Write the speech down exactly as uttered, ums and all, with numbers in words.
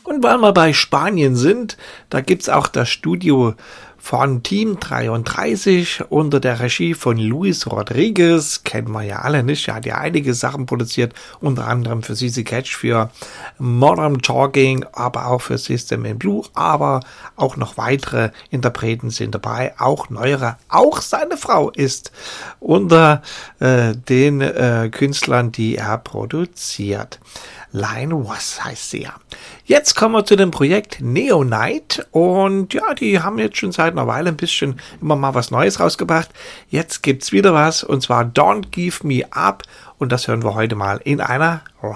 Und weil wir bei Spanien sind, da gibt's auch das Studio von Team dreiunddreißig unter der Regie von Luis Rodriguez. Kennen wir ja alle nicht. Er hat ja einige Sachen produziert, unter anderem für Sissy Catch, für Modern Talking, aber auch für System in Blue. Aber auch noch weitere Interpreten sind dabei, auch neuere. Auch seine Frau ist unter äh, den äh, Künstlern, die er produziert. Line Was heißt sie ja. Jetzt kommen wir zu dem Projekt Neonite und ja, die haben jetzt schon seit einer Weile ein bisschen immer mal was Neues rausgebracht. Jetzt gibt's wieder was und zwar Don't Give Me Up und das hören wir heute mal in einer